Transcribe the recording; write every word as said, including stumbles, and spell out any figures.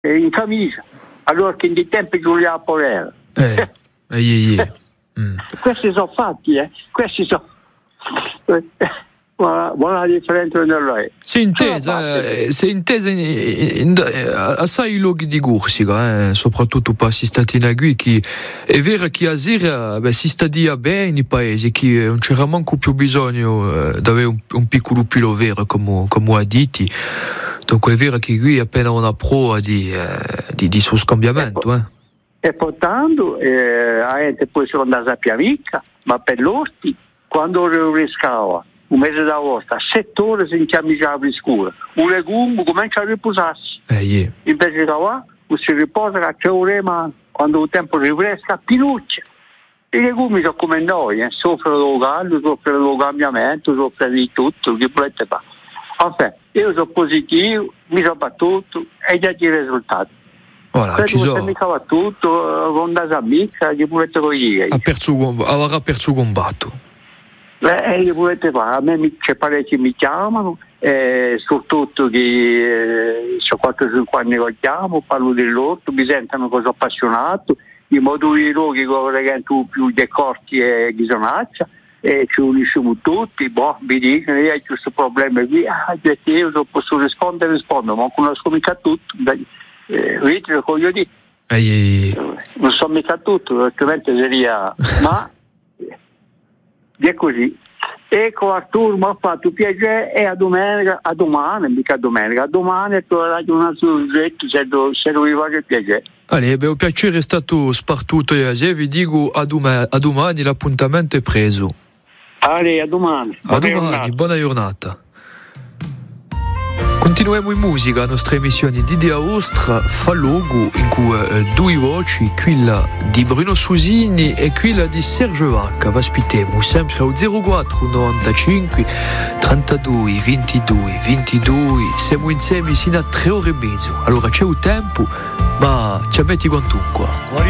in camicia, allora che in dei tempi giuliava a Porella. Eh, eh, eh. Mm. Questi sono fatti, eh. Questi sono. Buona, buona differenza nella si è intesa, eh, si è intesa in, in, in, assai i luoghi di Corsica, eh, soprattutto per si stati in agui, che è vero che a sera beh, si sta dia bene nei paesi, che non c'era manco più bisogno eh, di avere un, un piccolo pilo vero, come, come ha detto. Dunque è vero che qui è appena una prova di, eh, di, di suo scambiamento. Eh. E portando, eh, a gente poi sono andata a Piamica, ma per l'orti, quando riscava un mese d'agosto, a sette ore si incamiciava in scura, un legume comincia a riposarsi. Eh, yeah. Invece di qua, si riposa a tre ore, ma quando il tempo rifresca, pinuccia. I legumi sono come noi, eh, soffrono del caldo, soffrono del cambiamento, soffrono di tutto, che volete fare. Enfin, io sono positivo, mi sono battuto e già i risultati. Voilà, ci sono. Mi cava tutto, con la amica, che volete dire. Ha perso, avrà perso il combatto. Eh, che volete fare? A me mi, c'è parecchi mi chiamano, eh, soprattutto che eh, so quattro cinque anni che chiamo, parlo dell'orto, mi sentono cosa appassionato, in modo di che regento più dei corti e ghisonaccia, e ci unisciamo tutti, boh, mi dicono, io ho questo problema qui, ah, io posso rispondere, rispondo, ma conosco mica tutto, eh, vedete che voglio dire, eh, non so mica tutto, altrimenti seria, ma è così. Ecco Arturo, mi ha fatto piacere e a domenica, a domani, mica a domenica, a domani tornerà un altro soggetto se, do, se lo vi faccio piacere. Allora, beh, il piacere è stato spartuto e vi dico a domani, a domani l'appuntamento è preso. Allora, a domani. A domani, giornata. Buona giornata. Continuiamo in musica, la nostra emissione di Idea Ostra fa luogo in cui eh, due voci, quella di Bruno Susini e quella di Sergio Vacca. Vi aspettiamo sempre al zero quattro novantacinque trentadue ventidue ventidue. Siamo insieme sino a tre ore e mezzo. Allora c'è il tempo, ma ci metti quantunque.